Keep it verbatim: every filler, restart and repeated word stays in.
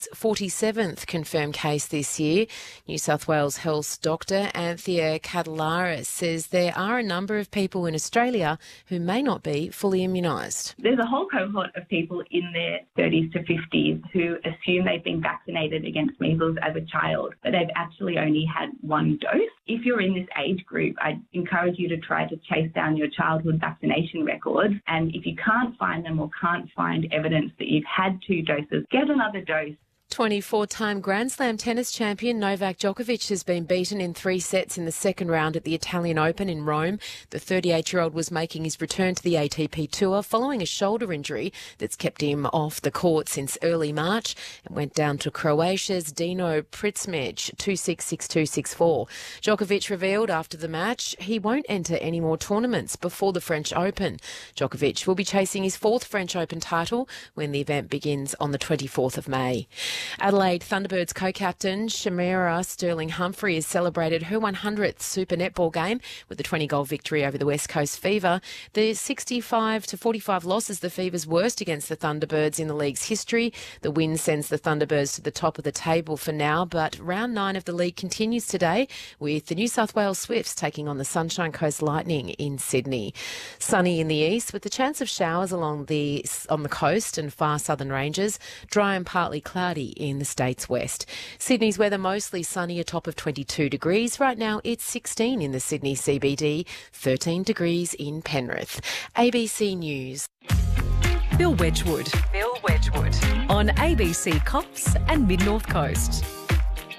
forty-seventh confirmed case this year. New South Wales Health's Doctor Anthea Catalaris says there are a number of people in Australia who may not be fully immunised. There's a whole cohort of people in their thirties to fifties who assume they've been vaccinated against measles as a child, but they've actually only had one dose. If you're in this age group, I'd encourage you to try to chase down your childhood vaccination records, and if you can't find them or can't find evidence that you've had two doses, get another dose. twenty-four-time Grand Slam tennis champion Novak Djokovic has been beaten in three sets in the second round at the Italian Open in Rome. The thirty-eight-year-old was making his return to the A T P Tour following a shoulder injury that's kept him off the court since early March and went down to Croatia's Dino Pricmic two six six two six four. Djokovic revealed after the match he won't enter any more tournaments before the French Open. Djokovic will be chasing his fourth French Open title when the event begins on the twenty-fourth of May. Adelaide Thunderbirds co-captain Shamira Sterling-Humphrey has celebrated her one hundredth Super Netball game with a twenty-goal victory over the West Coast Fever. The sixty-five to forty-five loss is the Fever's worst against the Thunderbirds in the league's history. The win sends the Thunderbirds to the top of the table for now, but round nine of the league continues today with the New South Wales Swifts taking on the Sunshine Coast Lightning in Sydney. Sunny in the east with the chance of showers along the on the coast and far southern ranges. Dry and partly cloudy in the state's west. Sydney's weather mostly sunny, a top of twenty-two degrees. Right now it's sixteen in the Sydney C B D, thirteen degrees in Penrith. A B C News. Bill Wedgwood. Bill Wedgwood. On A B C Cops and Mid North Coast.